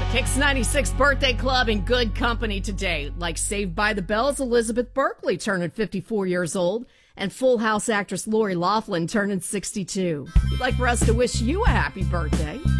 Kix 96 Birthday Club in good company today. Like Saved by the Bell's Elizabeth Berkley turning 54 years old, and Full House actress Lori Loughlin turning 62. We'd like for us to wish you a happy birthday.